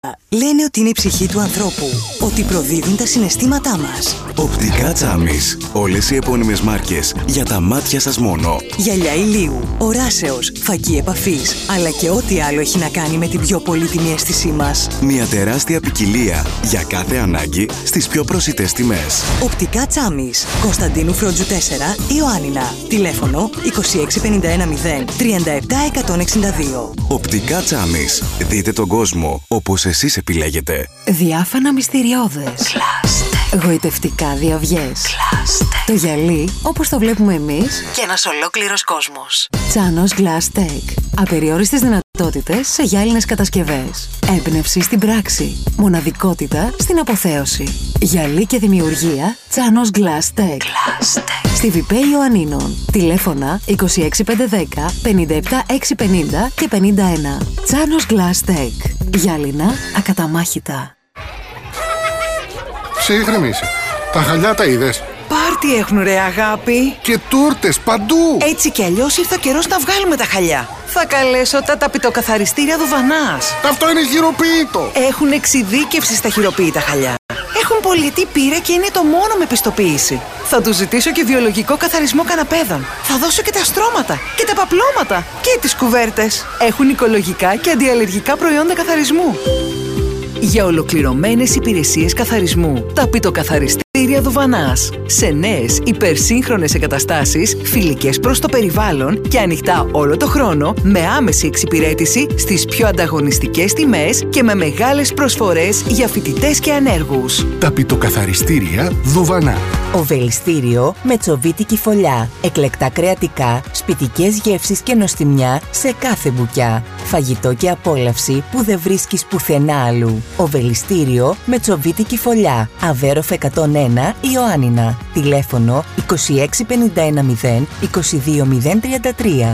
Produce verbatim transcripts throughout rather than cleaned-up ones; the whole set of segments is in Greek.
λένε ότι είναι η ψυχή του ανθρώπου, ότι προδίδουν τα συναισθήματά μας. Οπτικά Τσάμις. Όλες οι επώνυμες μάρκες για τα μάτια σας μόνο. Γυαλιά ηλίου, οράσεως, φακή επαφής, αλλά και ό,τι άλλο έχει να κάνει με την πιο πολύτιμη αίσθησή μας. Μια τεράστια ποικιλία για κάθε ανάγκη στις πιο προσιτές τιμές. Οπτικά Τσάμις. Κωνσταντίνου Φρόντζου τέσσερα, Ιωάννινα. Τηλέφωνο είκοσι έξι πενήντα ένα μηδέν τριάντα επτά εκατόν εξήντα δύο. Οπτικά Τσάμις. Δείτε τον κόσμο όπως εσείς επιλέγετε. Διάφανα μυστηριώδες. Κλάστε. Γοητευτικά διαυγές. Κλάστε. Το γυαλί όπως το βλέπουμε εμείς. Και ένας ολόκληρος κόσμος. Τσάνος Glass Tech. Απεριόριστες δυνατότητες σε γυάλινες κατασκευές. Έμπνευση στην πράξη. Μοναδικότητα στην αποθέωση. Γυαλί και δημιουργία Τσάνος Glass Tech. Κλάστε. Στη Βιπέ Ιωαννίνων. Τηλέφωνα είκοσι έξι πεντακόσια δέκα πενήντα επτά εξακόσια πενήντα και πενήντα ένα. Τσάνος Glass Tech. Γυάλινα ακαταμάχητα. Ψύχρεμη είσαι. Τα χαλιά τα είδες? Πάρτι έχουν ρε αγάπη. Και τούρτες παντού. Έτσι κι αλλιώς ήρθε ο καιρός να βγάλουμε τα χαλιά. Θα καλέσω τα ταπητοκαθαριστήρια Δουβανάς. Αυτό είναι χειροποίητο. Έχουν εξειδίκευση στα χειροποίητα χαλιά. Έχουν πολιτή πείρα και είναι το μόνο με πιστοποίηση. Θα τους ζητήσω και βιολογικό καθαρισμό καναπέδων. Θα δώσω και τα στρώματα και τα παπλώματα και τις κουβέρτες. Έχουν οικολογικά και αντιαλλεργικά προϊόντα καθαρισμού. Για ολοκληρωμένες υπηρεσίες καθαρισμού, ταπητοκαθαριστήρια Δουβανάς. Σε νέες υπερσύγχρονες εγκαταστάσεις, φιλικές προς το περιβάλλον και ανοιχτά όλο το χρόνο, με άμεση εξυπηρέτηση στις πιο ανταγωνιστικές τιμές και με μεγάλες προσφορές για φοιτητές και ανέργους. Ταπητοκαθαριστήρια Δουβανά. Οβελιστήριο με τσοβίτικη φωλιά. Εκλεκτά κρεατικά, σπιτικές γεύσεις και νοστιμιά σε κάθε μπουκιά. Φαγητό και απόλαυση που δεν βρίσκεις πουθενά αλλού. Οβελιστήριο με τσοβίτικη φωλιά. Αβέροφ εκατόν ένα Ιωάννινα. Τηλέφωνο είκοσι έξι πενήντα ένα μηδέν είκοσι δύο μηδέν τριάντα τρία.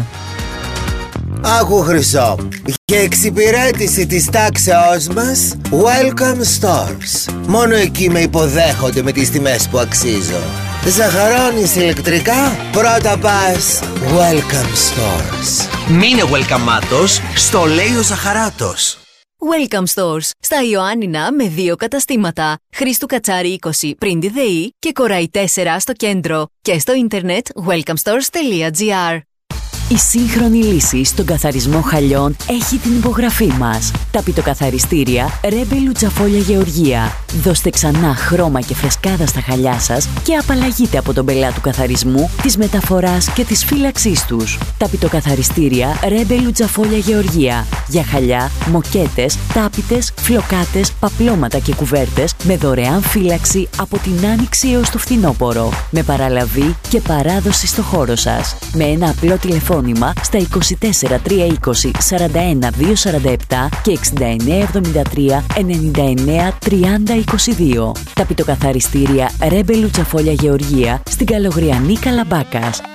Άκου Χρυσό, για εξυπηρέτηση της τάξεώς μας, Welcome Stores. Μόνο εκεί με υποδέχονται με τις τιμές που αξίζω. Ζαχαρώνεις ηλεκτρικά, πρώτα πας Welcome Stores. Μείνε welcome-άτος, στο λέει ο Ζαχαράτος. Welcome Stores, στα Ιωάννινα με δύο καταστήματα. Χρήστου Κατσάρη είκοσι πριν τη ΔΕΗ και Κοραϊ τέσσερα στο κέντρο. Και στο ίντερνετ welcome stores τελεία gr. Η σύγχρονη λύση στον καθαρισμό χαλιών έχει την υπογραφή μας. Ταπητοκαθαριστήρια Ρέμπε Λουτσαφόλια Γεωργία. Δώστε ξανά χρώμα και φρεσκάδα στα χαλιά σας και απαλλαγείτε από τον πελά του καθαρισμού, της μεταφοράς και της φύλαξής τους. Ταπητοκαθαριστήρια Ρέμπε Λουτσαφόλια Γεωργία. Για χαλιά, μοκέτες, τάπητες, φλοκάτες, παπλώματα και κουβέρτες με δωρεάν φύλαξη από την άνοιξη έως το φθινόπωρο. Με παραλαβή και παράδοση στο χώρο σας. Με ένα απλό τηλεφώνημα στα είκοσι τέσσερα τριακόσια είκοσι σαράντα ένα διακόσια σαράντα επτά και εξήντα εννέα εβδομήντα τρία ενενήντα εννέα τριάντα είκοσι δύο. Ταπητοκαθαριστήρια Ρέμπε Λουτσαφόλια Γεωργία στην Καλογριανή Καλαμπάκας.